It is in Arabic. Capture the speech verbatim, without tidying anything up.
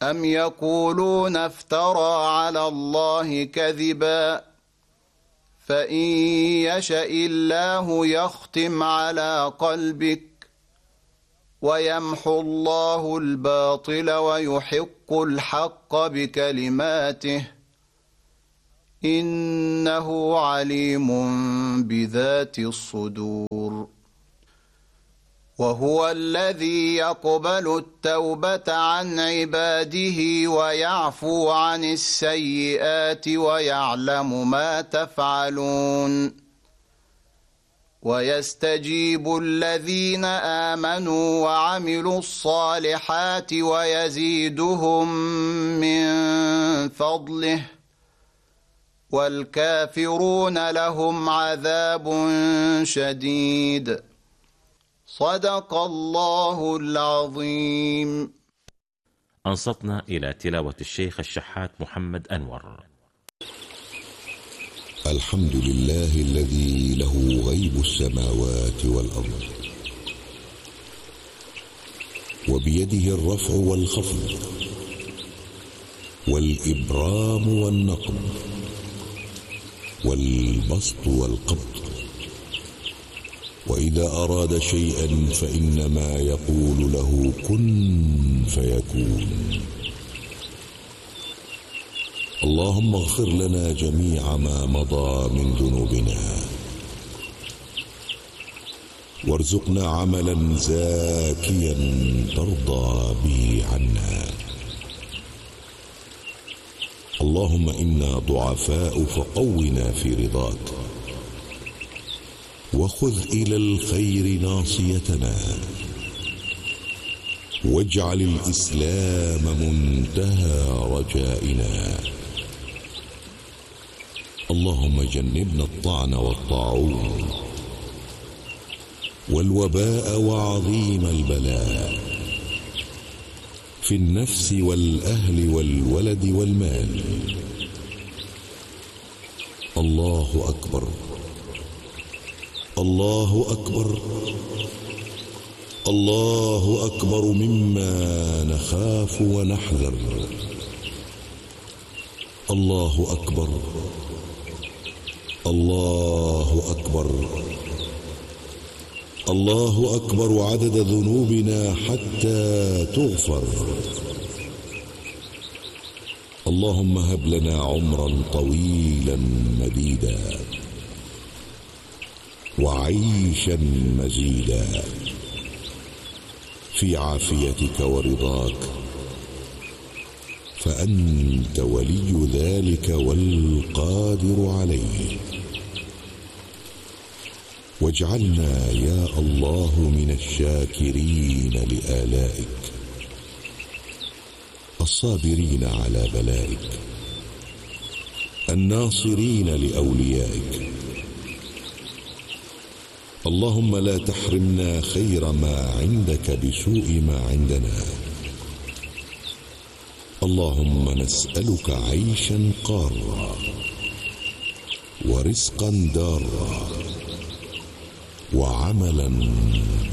أم يقولون افترى على الله كذبا فإن يشأ الله يختم على قلبك ويمحو الله الباطل ويحق الحق بكلماته إنه عليم بذات الصدور وهو الذي يقبل التوبة عن عباده ويعفو عن السيئات ويعلم ما تفعلون ويستجيب الذين آمنوا وعملوا الصالحات ويزيدهم من فضله والكافرون لهم عذاب شديد صدق الله العظيم. أنصتنا إلى تلاوة الشيخ الشحات محمد أنور. الحمد لله الذي له غيب السماوات والأرض وبيده الرفع والخفض والإبرام والنقب والبسط والقبض، وإذا أراد شيئا فإنما يقول له كن فيكون. اللهم اغفر لنا جميع ما مضى من ذنوبنا وارزقنا عملا زاكيا ترضى به عنا. اللهم إنا ضعفاء فقونا في رضاك وخذ إلى الخير ناصيتنا واجعل الإسلام منتهى رجائنا. اللهم جنبنا الطعن والطاعون والوباء وعظيم البلاء في النفس والأهل والولد والمال. الله أكبر الله أكبر الله أكبر مما نخاف ونحذر. الله أكبر الله أكبر الله أكبر عدد ذنوبنا حتى تغفر. اللهم هب لنا عمرا طويلا مديدا وعيشا مزيدا في عافيتك ورضاك، فأنت ولي ذلك والقادر عليه. واجعلنا يا الله من الشاكرين لآلائك الصابرين على بلائك الناصرين لأوليائك. اللهم لا تحرمنا خير ما عندك بسوء ما عندنا. اللهم نسألك عيشا قارا ورزقا دارا وعملا